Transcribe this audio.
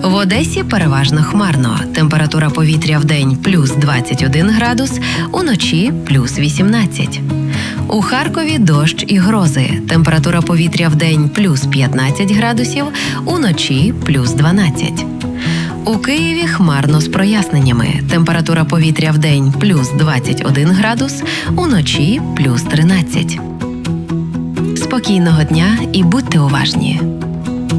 В Одесі переважно хмарно. Температура повітря вдень плюс 21 градус, уночі плюс 18. У Харкові дощ і грози. Температура повітря вдень плюс 15 градусів, уночі плюс 12. У Києві хмарно з проясненнями. Температура повітря вдень плюс 21 градус, уночі плюс 13. Спокійного дня і будьте уважні.